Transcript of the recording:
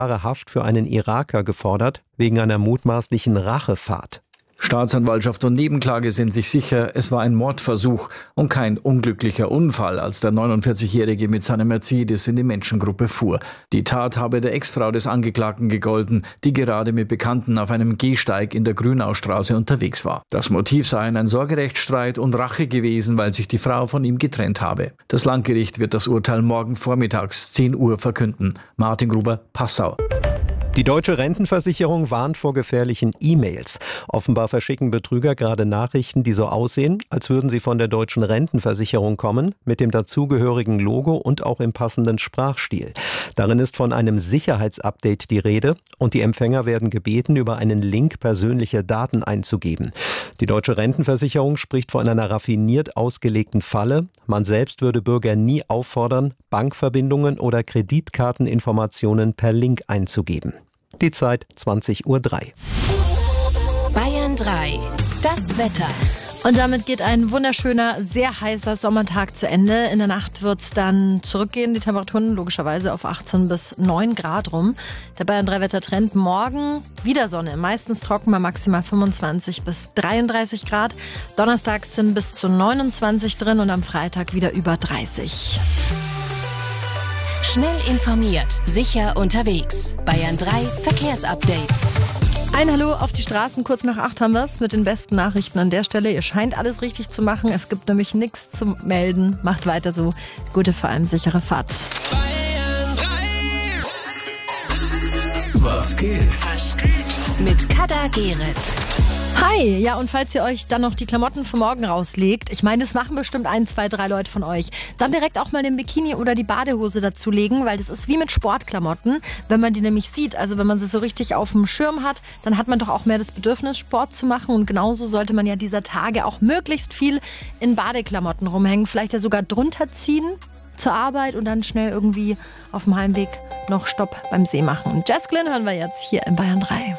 Jahre Haft für einen Iraker gefordert, wegen einer mutmaßlichen Rachefahrt. Staatsanwaltschaft und Nebenklage sind sich sicher, es war ein Mordversuch und kein unglücklicher Unfall, als der 49-Jährige mit seinem Mercedes in die Menschengruppe fuhr. Die Tat habe der Ex-Frau des Angeklagten gegolten, die gerade mit Bekannten auf einem Gehsteig in der Grünaustraße unterwegs war. Das Motiv seien ein Sorgerechtsstreit und Rache gewesen, weil sich die Frau von ihm getrennt habe. Das Landgericht wird das Urteil morgen vormittags 10 Uhr verkünden. Martin Gruber, Passau. Die Deutsche Rentenversicherung warnt vor gefährlichen E-Mails. Offenbar verschicken Betrüger gerade Nachrichten, die so aussehen, als würden sie von der Deutschen Rentenversicherung kommen, mit dem dazugehörigen Logo und auch im passenden Sprachstil. Darin ist von einem Sicherheitsupdate die Rede und die Empfänger werden gebeten, über einen Link persönliche Daten einzugeben. Die Deutsche Rentenversicherung spricht von einer raffiniert ausgelegten Falle. Man selbst würde Bürger nie auffordern, Bankverbindungen oder Kreditkarteninformationen per Link einzugeben. Die Zeit 20:03 Uhr. Bayern 3, das Wetter. Und damit geht ein wunderschöner, sehr heißer Sommertag zu Ende. In der Nacht wird es dann zurückgehen, die Temperaturen logischerweise auf 18 bis 9 Grad rum. Der Bayern 3 Wettertrend: morgen wieder Sonne, meistens trocken bei maximal 25 bis 33 Grad. Donnerstags sind bis zu 29 drin und am Freitag wieder über 30. Schnell informiert, sicher unterwegs. Bayern 3 Verkehrsupdate. Ein Hallo auf die Straßen, kurz nach 8 haben wir es mit den besten Nachrichten an der Stelle. Ihr scheint alles richtig zu machen, es gibt nämlich nichts zu melden. Macht weiter so. Gute, vor allem sichere Fahrt. Bayern 3. Was geht? Mit Kada Gerrit. Hi, ja, und falls ihr euch dann noch die Klamotten für morgen rauslegt, ich meine, das machen bestimmt 1, 2, 3 Leute von euch, dann direkt auch mal den Bikini oder die Badehose dazulegen, weil das ist wie mit Sportklamotten, wenn man die nämlich sieht, also wenn man sie so richtig auf dem Schirm hat, dann hat man doch auch mehr das Bedürfnis, Sport zu machen, und genauso sollte man ja dieser Tage auch möglichst viel in Badeklamotten rumhängen, vielleicht ja sogar drunter ziehen zur Arbeit und dann schnell irgendwie auf dem Heimweg noch Stopp beim See machen. Jess Glynn hören wir jetzt hier in Bayern 3.